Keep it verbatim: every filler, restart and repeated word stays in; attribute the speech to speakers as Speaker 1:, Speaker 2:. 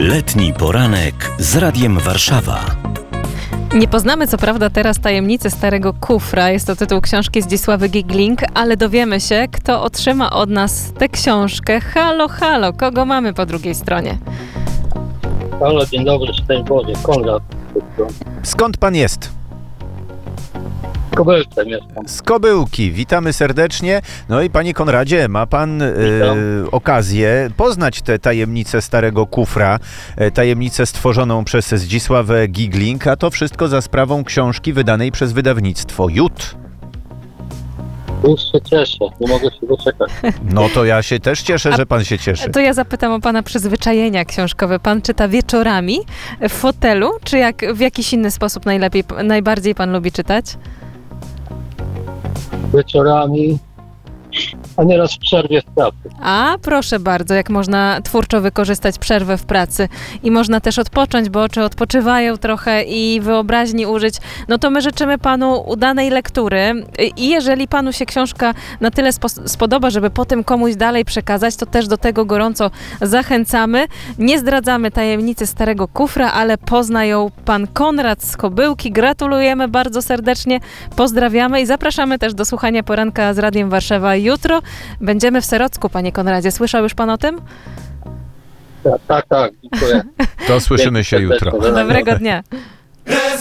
Speaker 1: Letni poranek z Radiem Warszawa.
Speaker 2: Nie poznamy co prawda teraz tajemnicy starego kufra, jest to tytuł książki Zdzisławy Gigling, ale dowiemy się, kto otrzyma od nas tę książkę. Halo, halo, kogo mamy po drugiej stronie?
Speaker 3: Halo, dzień dobry, szczęść Boże, Konrad.
Speaker 4: Skąd pan jest?
Speaker 3: W Kobylce mieszkam.
Speaker 4: Z Kobyłki. Witamy serdecznie. No i panie Konradzie, ma pan e, okazję poznać tę tajemnicę starego kufra, e, tajemnicę stworzoną przez Zdzisławę Gigling, a to wszystko za sprawą książki wydanej przez wydawnictwo Jut.
Speaker 3: Już się cieszę, nie mogę się doczekać.
Speaker 4: No to ja się też cieszę, że pan się cieszy.
Speaker 2: To ja zapytam o pana przyzwyczajenia książkowe. Pan czyta wieczorami w fotelu, czy jak w jakiś inny sposób najlepiej, najbardziej pan lubi czytać?
Speaker 3: Wieczorami, a nieraz w przerwie z pracy.
Speaker 2: A, proszę bardzo, jak można twórczo wykorzystać przerwę w pracy i można też odpocząć, bo oczy odpoczywają trochę i wyobraźni użyć, no to my życzymy panu udanej lektury i jeżeli panu się książka na tyle spo- spodoba, żeby potem komuś dalej przekazać, to też do tego gorąco zachęcamy. Nie zdradzamy tajemnicy starego kufra, ale pozna ją pan Konrad z Kobyłki. Gratulujemy bardzo serdecznie, pozdrawiamy i zapraszamy też do słuchania poranka z Radiem Warszawa jutro. Będziemy w Serocku, panie Konradzie. Słyszał już pan o tym?
Speaker 3: Tak, tak, tak, dziękuję.
Speaker 4: To słyszymy się jutro.
Speaker 3: Serdecznie,
Speaker 2: Dobrego dnia.